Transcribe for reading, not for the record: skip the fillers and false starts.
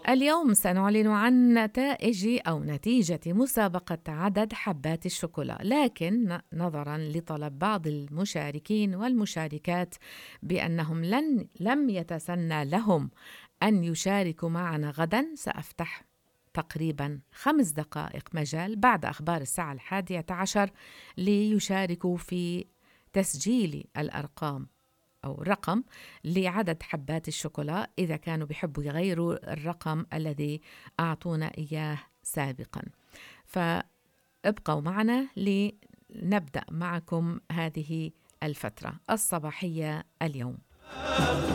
اليوم سنعلن عن نتائج أو نتيجة مسابقة عدد حبات الشوكولا، لكن نظراً لطلب بعض المشاركين والمشاركات بأنهم لم يتسنى لهم أن يشاركوا معنا غداً، سأفتح تقريباً 5 دقائق مجال بعد أخبار الساعة 11 ليشاركوا في تسجيل الأرقام أو رقم لعدد حبات الشوكولا إذا كانوا بيحبوا يغيروا الرقم الذي أعطونا إياه سابقا. فابقوا معنا لنبدأ معكم هذه الفترة الصباحية اليوم.